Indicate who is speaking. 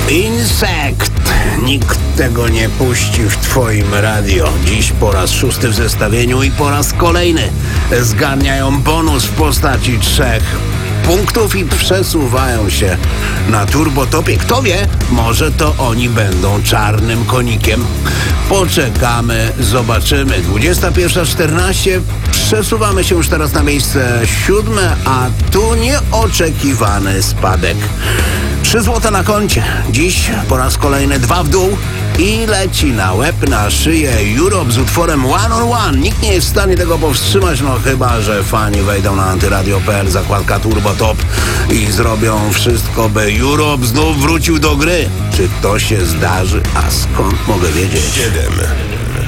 Speaker 1: Insekt. Nikt tego nie puści w twoim radio. Dziś po raz 6 w zestawieniu i po raz kolejny zgarniają bonus w postaci 3 punktów i przesuwają się na turbotopie. Kto wie, może to oni będą czarnym konikiem. Poczekamy, zobaczymy. 21:14. Przesuwamy się już teraz na miejsce 7, a tu nieoczekiwany spadek. 3 złote na koncie. Dziś po raz kolejny 2 w dół i leci na łeb, na szyję Europe z utworem One on One. Nikt nie jest w stanie tego powstrzymać, no chyba że fani wejdą na antyradio.pl, zakładka Turbo Top i zrobią wszystko, by Europe znów wrócił do gry. Czy to się zdarzy? A skąd mogę wiedzieć?
Speaker 2: 7.